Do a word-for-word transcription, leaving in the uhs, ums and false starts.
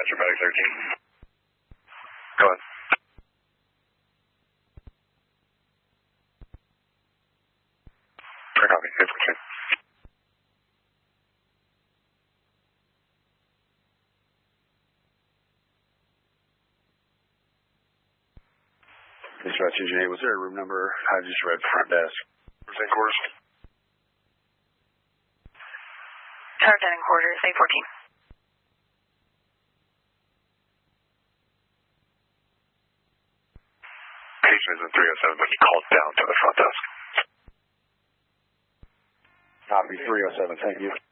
Metro Medic thirteen. Go ahead. I copy. Good, good. Dispatch Engine eight, was there a room number? I just read front desk. Same quarters. Tower ten and quarters, eight fourteen. Patient is in three oh seven, but he called down to the front desk. Copy, three oh seven, thank you.